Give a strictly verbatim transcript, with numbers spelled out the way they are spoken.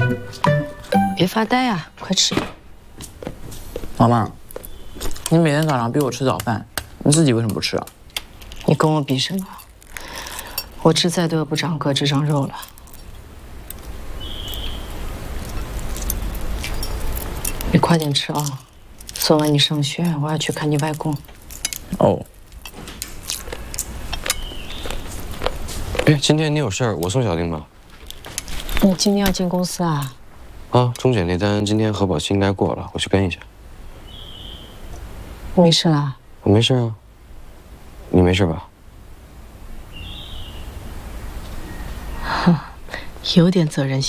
别发呆啊，快吃！ 妈妈，你每天早上逼我吃早饭，你自己为什么不吃啊？ 你跟我比什么？我吃再多也不长个，只长肉了。你快点吃啊！送完你上学，我要去看你外公。 哦。 哎，今天你有事儿，我送小丁吧。 你今天要进公司啊？ 啊，中检那单今天核保期应该过了，我去跟一下。 没事啦？ 我没事啊，你没事吧？ 哼，有点责任心。